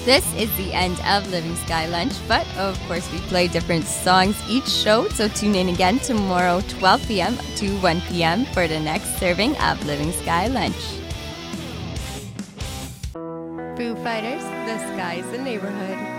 This is the end of Living Sky Lunch, but of course we play different songs each show, so tune in again tomorrow 12 p.m. to 1 p.m. for the next serving of Living Sky Lunch. Foo Fighters, The Sky's the Neighborhood.